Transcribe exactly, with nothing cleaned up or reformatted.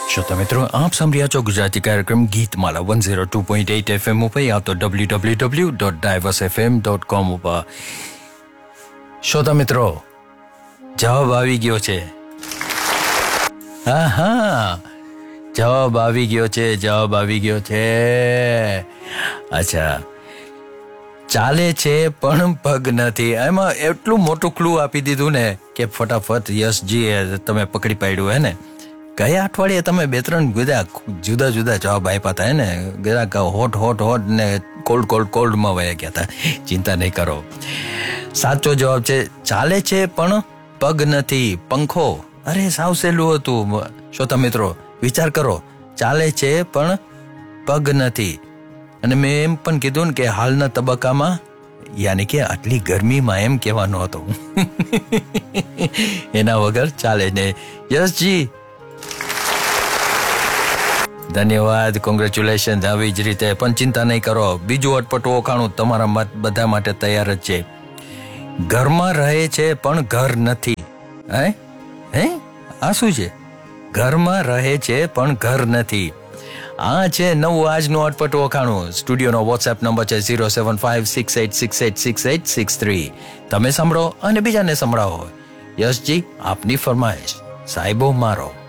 श्रोता मित्रों, आप सुन रहे हो गुजराती कार्यक्रम Geetmala one oh two point eight F M ઉપર યા તો w w w dot diverse f m dot com ઉપર. શ્રોતા મિત્રો, જવાબ આવી ગયો છે. હા હા, જવાબ આવી ગયો છે, જવાબ આવી ગયો છે. અચ્છા, ચાલે છે પણ પગ નથી. એમાં એટલું મોટું ક્લુ આપી દીધું ને કે ફટાફટ યશજી તમે પકડી પાડ્યું હે ને. ગયા અઠવાડિયે તમે બે ત્રણ બધા જુદા જુદા જવાબ આપ્યા હતા ને, ગયા હોટ હોટ હોટ ને કોલ્ડ કોલ્ડ કોલ્ડમાં વયા ગયા હતા. ચિંતા નહીં કરો, સાચો જવાબ છે ચાલે છે પણ પગ નથી, પંખો. અરે સાવ સહેલું હતું. શ્રોતા મિત્રો, વિચાર કરો, ચાલે છે પણ પગ નથી. અને મેં એમ પણ કીધું ને કે હાલના તબક્કામાં, યાની કે આટલી ગરમીમાં એમ કહેવાનું હતું. એના વગર ચાલે ને. યશજી ધન્યવાદ, કોંગ્રેચ્યુલેશન. આવી જ રીતે પણ ચિંતા નહીં કરો, બીજું અટપટું ઓખાણું તમારા બધા માટે તૈયાર જ છે. ઘરમાં રહે છે પણ ઘર નથી. હે હે આ શું છે? ઘરમાં રહે છે પણ ઘર નથી. આ છે નવું આજનું અટપટું ઓખાણું. સ્ટુડિયોનો વોટ્સએપ નંબર છે zero seven five six eight six eight six eight six three. તમે સાંભળો અને બીજાને સંભળાવો. યશજી, આપની ફરમાઈશ. સાહેબો મારો.